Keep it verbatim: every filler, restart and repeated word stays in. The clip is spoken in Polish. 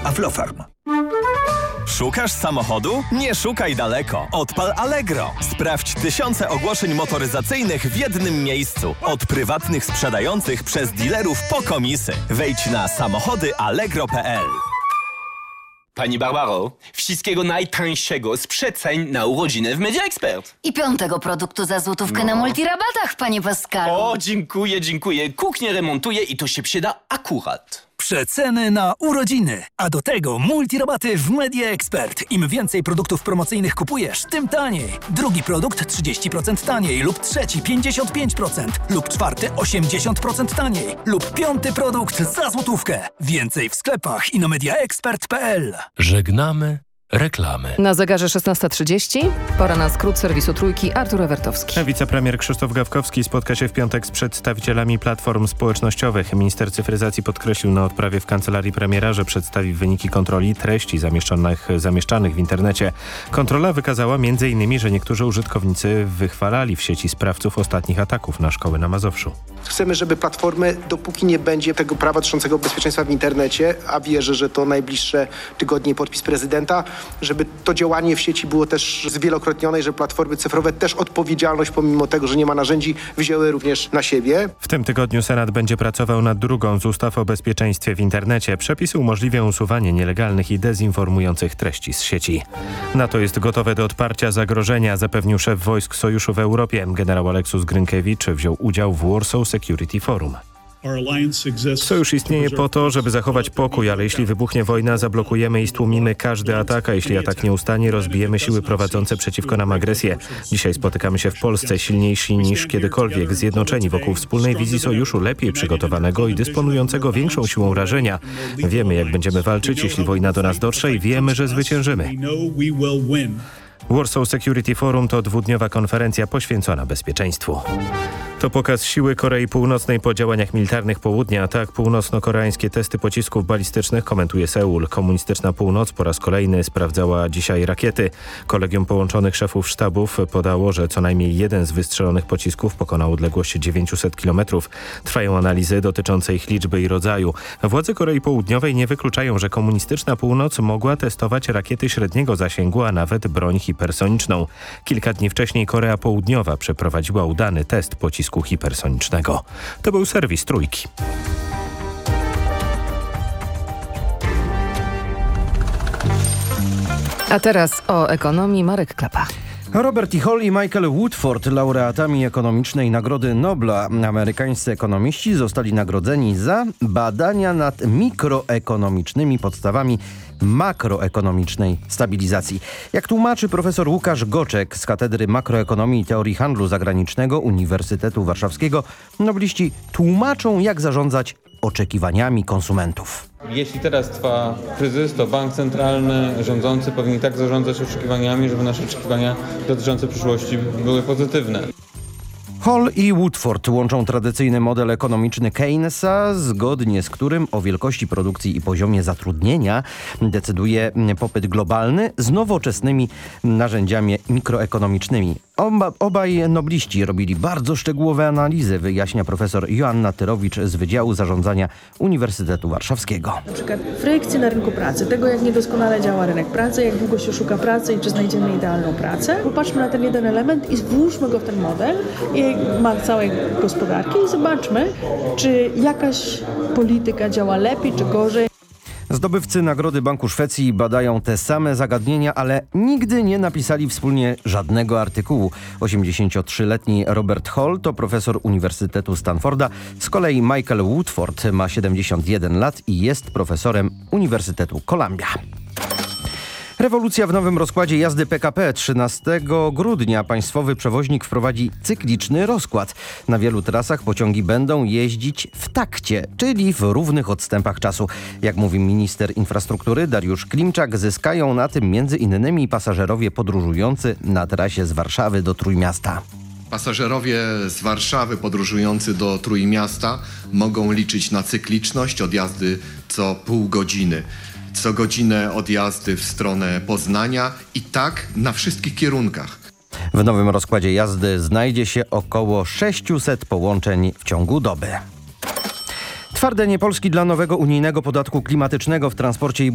Aflofarm. Szukasz samochodu? Nie szukaj daleko. Odpal Allegro. Sprawdź tysiące ogłoszeń motoryzacyjnych w jednym miejscu. Od prywatnych sprzedających przez dealerów po komisy. Wejdź na samochody allegro kropka p l. Pani Barbaro, wszystkiego najtańszego z przeceń na urodziny w Media Expert. I piątego produktu za złotówkę no. na multirabatach, panie Pascalu. O, dziękuję, dziękuję. Kuchnię remontuję i to się przyda akurat. Przeceny na urodziny, a do tego multirabaty w Media Expert. Im więcej produktów promocyjnych kupujesz, tym taniej. Drugi produkt trzydzieści procent taniej lub trzeci pięćdziesiąt pięć procent lub czwarty osiemdziesiąt procent taniej lub piąty produkt za złotówkę. Więcej w sklepach i na mediaexpert kropka p l. Żegnamy reklamy. Na zegarze szesnasta trzydzieści. Pora na skrót serwisu Trójki. Artur Ewertowski. Wicepremier Krzysztof Gawkowski spotka się w piątek z przedstawicielami platform społecznościowych. Minister cyfryzacji podkreślił na odprawie w kancelarii premiera, że przedstawi wyniki kontroli treści zamieszczonych, zamieszczanych w internecie. Kontrola wykazała między innymi, że niektórzy użytkownicy wychwalali w sieci sprawców ostatnich ataków na szkoły na Mazowszu. Chcemy, żeby platformy, dopóki nie będzie tego prawa dotyczącego bezpieczeństwa w internecie, a wierzę, że to najbliższe tygodnie podpis prezydenta, żeby to działanie w sieci było też zwielokrotnione i że platformy cyfrowe też odpowiedzialność, pomimo tego, że nie ma narzędzi, wzięły również na siebie. W tym tygodniu Senat będzie pracował nad drugą z ustaw o bezpieczeństwie w internecie. Przepisy umożliwią usuwanie nielegalnych i dezinformujących treści z sieci. NATO jest gotowe do odparcia zagrożenia, zapewnił szef wojsk sojuszu w Europie. Generał Aleksus Grynkiewicz wziął udział w Warsaw Security Forum. Sojusz istnieje po to, żeby zachować pokój, ale jeśli wybuchnie wojna, zablokujemy i stłumimy każdy atak, a jeśli atak nie ustanie, rozbijemy siły prowadzące przeciwko nam agresję. Dzisiaj spotykamy się w Polsce silniejsi niż kiedykolwiek, zjednoczeni wokół wspólnej wizji sojuszu, lepiej przygotowanego i dysponującego większą siłą rażenia. Wiemy, jak będziemy walczyć, jeśli wojna do nas dotrze i wiemy, że zwyciężymy. Warsaw Security Forum to dwudniowa konferencja poświęcona bezpieczeństwu. To pokaz siły Korei Północnej po działaniach militarnych południa. Tak, północno-koreańskie testy pocisków balistycznych komentuje Seul. Komunistyczna Północ po raz kolejny sprawdzała dzisiaj rakiety. Kolegium Połączonych Szefów Sztabów podało, że co najmniej jeden z wystrzelonych pocisków pokonał odległość dziewięćset kilometrów. Trwają analizy dotyczące ich liczby i rodzaju. Władze Korei Południowej nie wykluczają, że komunistyczna Północ mogła testować rakiety średniego zasięgu, a nawet broń hipersoniczną. Kilka dni wcześniej Korea Południowa przeprowadziła udany test pocisku hipersonicznego. To był serwis Trójki. A teraz o ekonomii. Marek Klapa. Robert E. Hall i Michael Woodford, laureatami ekonomicznej Nagrody Nobla. Amerykańscy ekonomiści zostali nagrodzeni za badania nad mikroekonomicznymi podstawami makroekonomicznej stabilizacji. Jak tłumaczy profesor Łukasz Goczek z Katedry Makroekonomii i Teorii Handlu Zagranicznego Uniwersytetu Warszawskiego, nobliści tłumaczą, jak zarządzać oczekiwaniami konsumentów. Jeśli teraz trwa kryzys, to bank centralny, rządzący powinni tak zarządzać oczekiwaniami, żeby nasze oczekiwania dotyczące przyszłości były pozytywne. Hall i Woodford łączą tradycyjny model ekonomiczny Keynesa, zgodnie z którym o wielkości produkcji i poziomie zatrudnienia decyduje popyt globalny, z nowoczesnymi narzędziami mikroekonomicznymi. Oba, obaj nobliści robili bardzo szczegółowe analizy, wyjaśnia profesor Joanna Tyrowicz z Wydziału Zarządzania Uniwersytetu Warszawskiego. Na przykład frykcji na rynku pracy, tego jak niedoskonale działa rynek pracy, jak długo się szuka pracy i czy znajdziemy idealną pracę. Popatrzmy na ten jeden element i włóżmy go w ten model i ma całej gospodarki i zobaczmy, czy jakaś polityka działa lepiej czy gorzej. Zdobywcy Nagrody Banku Szwecji badają te same zagadnienia, ale nigdy nie napisali wspólnie żadnego artykułu. osiemdziesięciotrzyletni Robert Hall to profesor Uniwersytetu Stanforda. Z kolei Michael Woodford ma siedemdziesiąt jeden lat i jest profesorem Uniwersytetu Columbia. Rewolucja w nowym rozkładzie jazdy P K P. trzynastego grudnia państwowy przewoźnik wprowadzi cykliczny rozkład. Na wielu trasach pociągi będą jeździć w takcie, czyli w równych odstępach czasu. Jak mówi minister infrastruktury Dariusz Klimczak, zyskają na tym między innymi pasażerowie podróżujący na trasie z Warszawy do Trójmiasta. Pasażerowie z Warszawy podróżujący do Trójmiasta mogą liczyć na cykliczność odjazdy co pół godziny. Co godzinę odjazdy w stronę Poznania i tak na wszystkich kierunkach. W nowym rozkładzie jazdy znajdzie się około sześciuset połączeń w ciągu doby. Twarde nie Polski dla nowego unijnego podatku klimatycznego w transporcie i